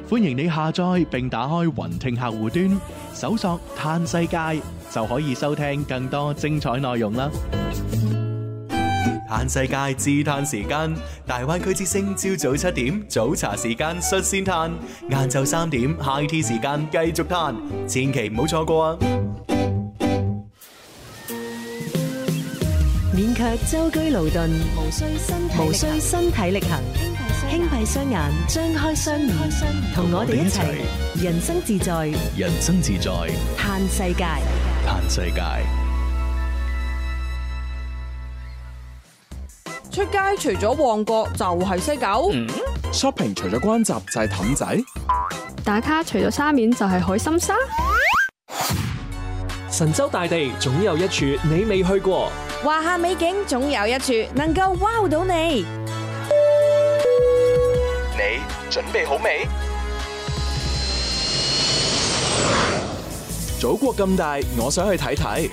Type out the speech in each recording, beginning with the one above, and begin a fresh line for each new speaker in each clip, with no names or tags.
歡迎你下載並打開雲聽客戶端，搜索嘆世界就可以收聽更多精彩內容啦。嘆世界自嘆時間，大灣區之聲朝早7點早茶時間率先嘆，晏晝3點 High Tea 時間繼續嘆，千祈唔好錯過啊！
勉強舟車勞頓，無需身體力行，輕閉雙眼，張開雙耳，同我哋一齊人生自在，
人生自在，
嘆世界，
嘆世界。
出街除咗旺角就係西九
，shopping 除咗關閘就係氹仔，
打卡除咗沙面就係海心沙，
神州大地總有一處你未去過，
華夏美景總有一處能夠 wow 到你。
你準備好未？祖國咁大，我想去睇睇。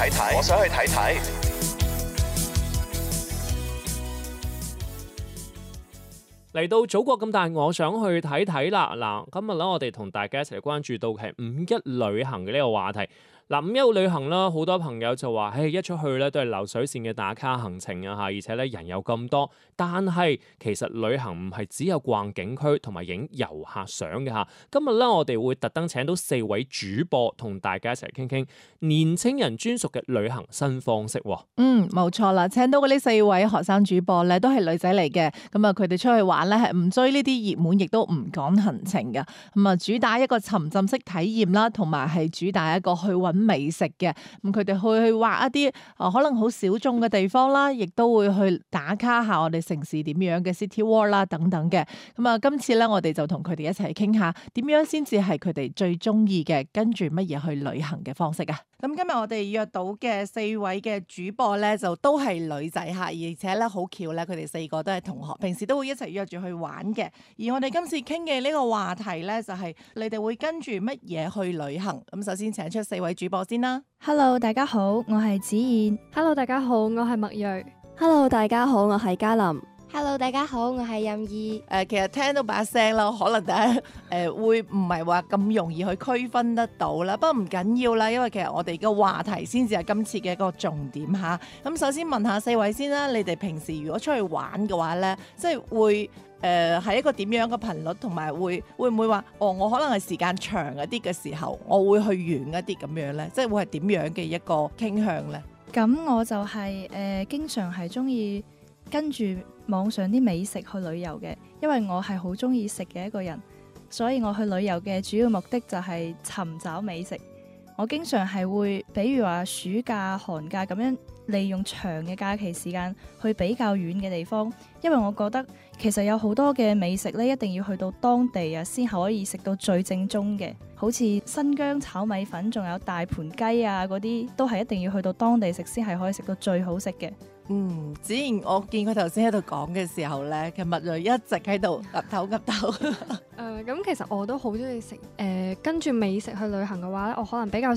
嚟到祖國咁大，我想去睇睇啦。嗱，今日咧我哋同大家一齊關注到係5·1旅行嘅呢個話題。嗱，5·1旅行啦，好多朋友就話，一出去咧都係流水線嘅打卡行程啊嚇，而且咧人又咁多。但係其實旅行唔係只有逛景區同埋影遊客相嘅嚇。今日咧我哋會特登請到4位主播同大家一齊傾傾年青人專屬嘅旅行新方式。
冇錯啦，請到嘅呢4位學生主播咧都係女仔嚟嘅，咁啊佢哋出去玩咧係唔追呢啲熱門，亦都唔趕行程嘅，咁啊主打一個沉浸式體驗啦，同埋係主打一個去揾美食嘅，咁佢哋去畫一啲可能好小眾嘅地方啦，亦都會去打卡下我哋城市點樣嘅 City Walk 啦等等嘅。咁啊今次咧我哋就同佢哋一齊傾下點樣先至係佢哋最中意嘅跟住乜嘢去旅行嘅方式啊。咁今日我哋約到嘅4位嘅主播咧就都係女仔嚇，而且咧好巧咧佢哋4個都係同學，平時都會一齊約住去玩嘅。而我哋今次傾嘅呢個話題咧就係你哋會跟住乜嘢去旅行。咁首先請出4位主播先啦。
Hello， 大家好，我係子燕。Hello， 大家好，我係麥睿。
Hello， 大家好，我係嘉琳。
Hello， 大家好，我係任意。
其實聽到把聲啦，可能大家會唔係話咁容易去區分得到啦。不過唔緊要啦，因為其實我哋嘅話題先至係今次嘅一個重點嚇。咁首先問下4位先啦，你哋平時如果出去玩嘅話咧，即係會係一個點樣嘅頻率，同埋會唔會話我可能係時間長一啲嘅時候，我會去遠一啲咁樣咧？即係會係點樣嘅一個傾向咧？
咁我就係經常係中意跟住網上啲美食去旅遊嘅，因為我係好中意食嘅一個人，所以我去旅遊嘅主要目的就係尋找美食。我經常係會比如話暑假、寒假咁樣利用長嘅假期時間去比較遠嘅地方，因為我覺得其實有好多嘅美食咧，一定要去到當地啊，先可以食到最正宗嘅。好似新疆炒米粉，仲有大盤雞啊嗰啲，都係一定要去到當地食先係可以食到最好食嘅。
子賢，我見佢頭先喺度講嘅時候咧，其實麥睿一直喺度岌頭岌頭。
咁其實我都好中意食跟住美食去旅行嘅話咧，我可能比較